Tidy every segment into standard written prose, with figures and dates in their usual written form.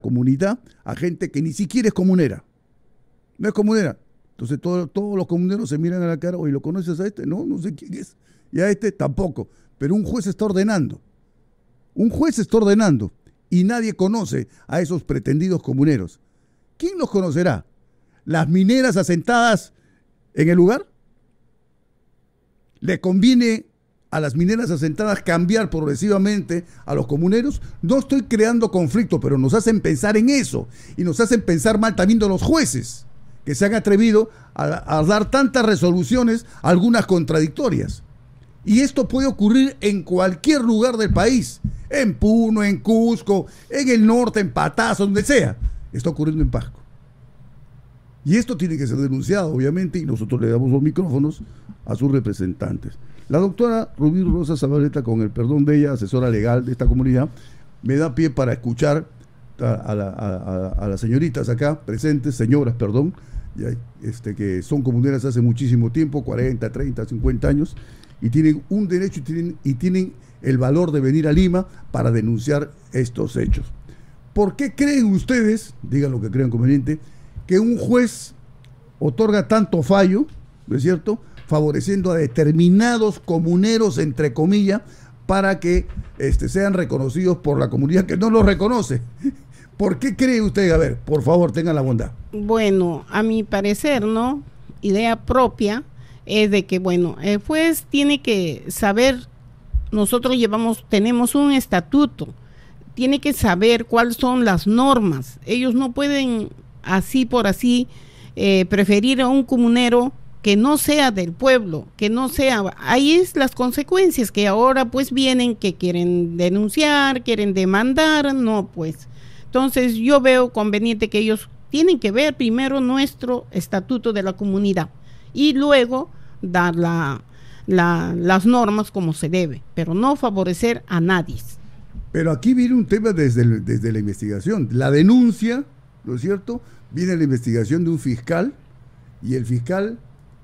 comunidad a gente que ni siquiera es comunera. No es comunera. Entonces todos los comuneros se miran a la cara, oye, ¿lo conoces a este? No, no sé quién es. Y a este tampoco. Pero un juez está ordenando. Un juez está ordenando. Y nadie conoce a esos pretendidos comuneros. ¿Quién los conocerá? ¿Las mineras asentadas en el lugar? ¿Le conviene a las mineras asentadas cambiar progresivamente a los comuneros? No estoy creando conflicto, pero nos hacen pensar en eso. Y nos hacen pensar mal también de los jueces, que se han atrevido a dar tantas resoluciones, algunas contradictorias. Y esto puede ocurrir en cualquier lugar del país, en Puno, en Cusco, en el norte, en Pastaza, donde sea. Está ocurriendo en Pasco. Y esto tiene que ser denunciado, obviamente, y nosotros le damos los micrófonos a sus representantes. La doctora Rubí Rosa Zabaleta, con el perdón de ella, asesora legal de esta comunidad, me da pie para escuchar a las señoritas acá presentes, señoras, perdón, que son comuneras hace muchísimo tiempo, 40, 30, 50 años, y tienen un derecho y tienen el valor de venir a Lima para denunciar estos hechos. ¿Por qué creen ustedes, digan lo que crean conveniente, que un juez otorga tanto fallo, ¿no es cierto?, favoreciendo a determinados comuneros, entre comillas, para que sean reconocidos por la comunidad que no los reconoce? ¿Por qué cree usted? A ver, por favor, tengan la bondad. Bueno, a mi parecer, ¿no? Idea propia es de que, bueno, el juez tiene que saber, nosotros tenemos un estatuto, tiene que saber cuáles son las normas. Ellos no pueden así por así preferir a un comunero que no sea del pueblo, que no sea, ahí es las consecuencias que ahora pues vienen, que quieren denunciar, quieren demandar, no pues. Entonces yo veo conveniente que ellos tienen que ver primero nuestro estatuto de la comunidad y luego dar las normas como se debe, pero no favorecer a nadie. Pero aquí viene un tema desde la investigación, la denuncia, ¿no es cierto? Viene la investigación de un fiscal y el fiscal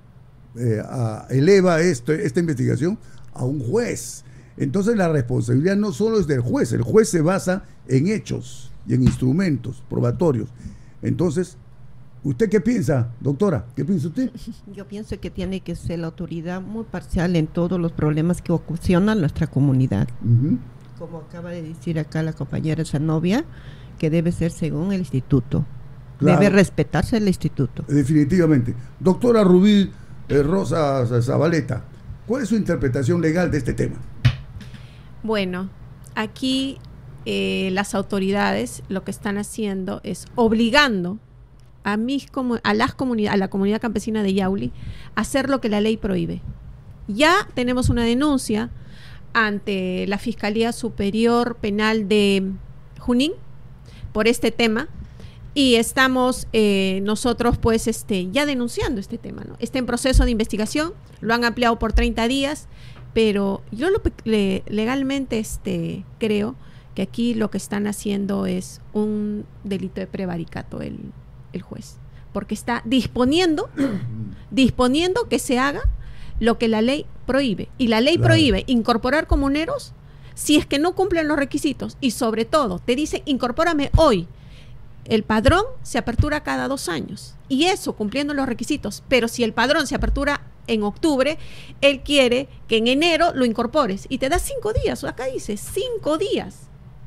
eleva esta investigación a un juez. Entonces la responsabilidad no solo es del juez, el juez se basa en hechos y en instrumentos probatorios. Entonces, ¿usted qué piensa, doctora? ¿Qué piensa usted? Yo pienso que tiene que ser la autoridad muy parcial en todos los problemas que ocasionan nuestra comunidad. Como acaba de decir acá la compañera Zanovia, que debe ser según el instituto. Claro. Debe respetarse el instituto. Definitivamente. Doctora Rubí Rosa Zabaleta, ¿cuál es su interpretación legal de este tema? Bueno, aquí las autoridades lo que están haciendo es obligando a la comunidad campesina de Yauli a hacer lo que la ley prohíbe. Ya tenemos una denuncia ante la Fiscalía Superior Penal de Junín por este tema. Y estamos nosotros pues ya denunciando este tema, ¿no? Está en proceso de investigación, lo han ampliado por 30 días, pero yo legalmente creo que aquí lo que están haciendo es un delito de prevaricato el juez, porque está disponiendo que se haga lo que la ley prohíbe. Y la ley prohíbe incorporar comuneros si es que no cumplen los requisitos y sobre todo te dice incorpórame hoy. El padrón se apertura cada 2 años y eso cumpliendo los requisitos, pero si el padrón se apertura en octubre, él quiere que en enero lo incorpores y te da 5 días, acá dice 5 días.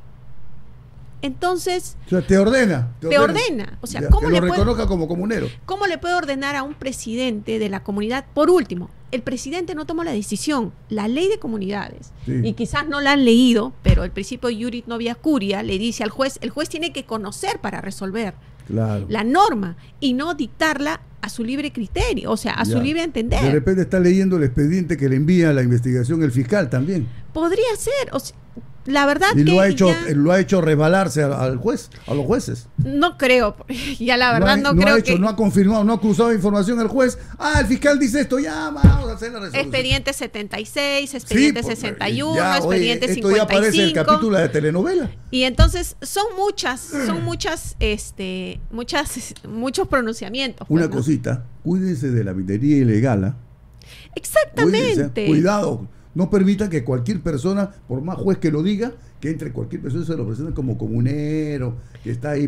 Entonces, o sea, te ordena. O sea, ya, ¿cómo que le lo reconozca como comunero? ¿Cómo le puede ordenar a un presidente de la comunidad? Por último, el presidente no toma la decisión, la ley de comunidades, sí. Y quizás no la han leído, pero el principio iuris novia curia le dice al juez, el juez tiene que conocer para resolver la norma y no dictarla a su libre criterio, o sea, a su libre entender. De repente está leyendo el expediente que le envía a la investigación el fiscal también. Podría ser, o sea, la verdad y que lo ha hecho resbalarse al juez, a los jueces. No creo, ya la verdad no creo no ha confirmado, no ha cruzado información al juez. El fiscal dice esto, ya vamos a hacer la resolución. Expediente 76, expediente 61, expediente 55. Esto ya parece el capítulo de telenovela. Y entonces son muchos pronunciamientos. Una cosita, cuídense de la minería ilegal. Exactamente. Cuidado. No permita que cualquier persona, por más juez que lo diga, que entre cualquier persona, se lo presentan como comunero, que está ahí